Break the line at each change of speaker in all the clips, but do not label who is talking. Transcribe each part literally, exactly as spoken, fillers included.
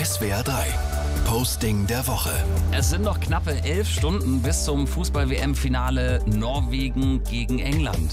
S W R drei. Posting der Woche.
Es sind noch knappe elf Stunden bis zum Fußball-W M-Finale Norwegen gegen England.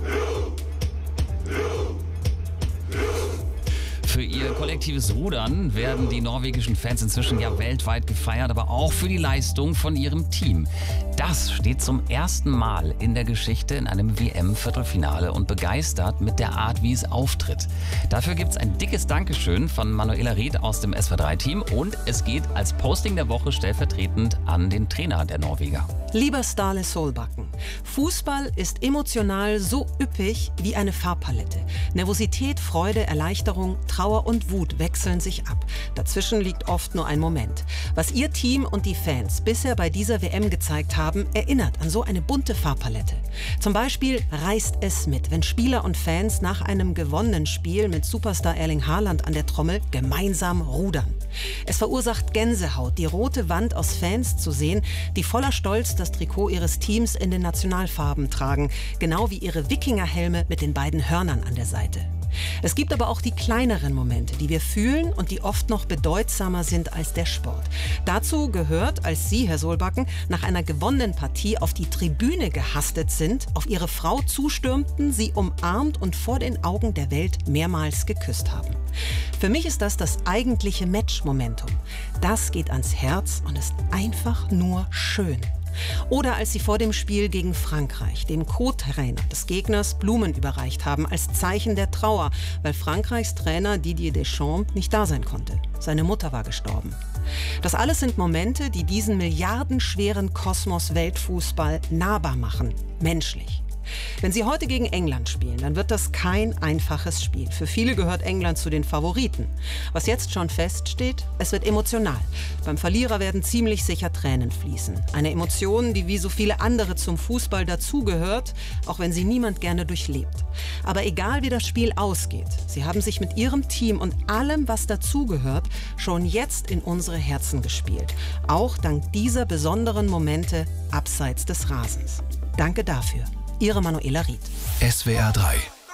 Für ihr kollektives Rudern werden die norwegischen Fans inzwischen ja weltweit gefeiert, aber auch für die Leistung von ihrem Team. Das steht zum ersten Mal in der Geschichte in einem W M-Viertelfinale und begeistert mit der Art, wie es auftritt. Dafür gibt es ein dickes Dankeschön von Manuela Ried aus dem S W R drei Team und es geht als Posting der Woche stellvertretend an den Trainer der Norweger.
Lieber Ståle Solbakken, Fußball ist emotional so üppig wie eine Farbpalette. Nervosität, Freude, Erleichterung, Trauer und Wut wechseln sich ab. Dazwischen liegt oft nur ein Moment. Was Ihr Team und die Fans bisher bei dieser W M gezeigt haben, erinnert an so eine bunte Farbpalette. Zum Beispiel reißt es mit, wenn Spieler und Fans nach einem gewonnenen Spiel mit Superstar Erling Haaland an der Trommel gemeinsam rudern. Es verursacht Gänsehaut, die rote Wand aus Fans zu sehen, die voller Stolz das Trikot ihres Teams in den Nationalfarben tragen, genau wie ihre Wikingerhelme mit den beiden Hörnern an der Seite. Es gibt aber auch die kleineren Momente, die wir fühlen und die oft noch bedeutsamer sind als der Sport. Dazu gehört, als Sie, Herr Solbakken, nach einer gewonnenen Partie auf die Tribüne gehastet sind, auf Ihre Frau zustürmten, sie umarmt und vor den Augen der Welt mehrmals geküsst haben. Für mich ist das das eigentliche Match-Momentum. Das geht ans Herz und ist einfach nur schön. Oder als sie vor dem Spiel gegen Frankreich dem Co-Trainer des Gegners Blumen überreicht haben als Zeichen der Trauer, weil Frankreichs Trainer Didier Deschamps nicht da sein konnte. Seine Mutter war gestorben. Das alles sind Momente, die diesen milliardenschweren Kosmos Weltfußball nahbar machen, menschlich. Wenn Sie heute gegen England spielen, dann wird das kein einfaches Spiel. Für viele gehört England zu den Favoriten. Was jetzt schon feststeht, es wird emotional. Beim Verlierer werden ziemlich sicher Tränen fließen. Eine Emotion, die wie so viele andere zum Fußball dazugehört, auch wenn sie niemand gerne durchlebt. Aber egal wie das Spiel ausgeht, Sie haben sich mit Ihrem Team und allem, was dazugehört, schon jetzt in unsere Herzen gespielt. Auch dank dieser besonderen Momente abseits des Rasens. Danke dafür. Ihre Manuela Ried.
S W R drei.